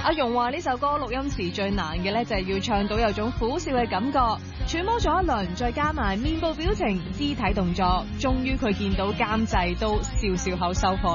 阿容話呢首歌錄音時最難嘅呢，就係要唱到有種苦笑嘅感覺，揣摩咗一輪，再加埋面部表情、肢體動作，終於佢見到監製都笑笑口收貨。